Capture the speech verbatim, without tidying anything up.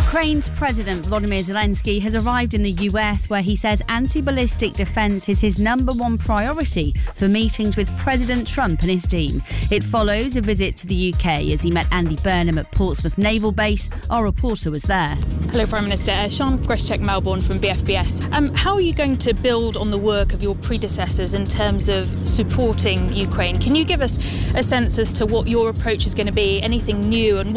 Ukraine's President Volodymyr Zelensky has arrived in the U S, where he says anti-ballistic defence is his number one priority for meetings with President Trump and his team. It follows a visit to the U K as he met Andy Burnham at Portsmouth Naval Base. Our reporter was there. Hello, Prime Minister. Uh, Sean Greschek Melbourne from B F B S. Um, how are you going to build on the work of your predecessors in terms of supporting Ukraine? Can you give us a sense as to what your approach is going to be, anything new, and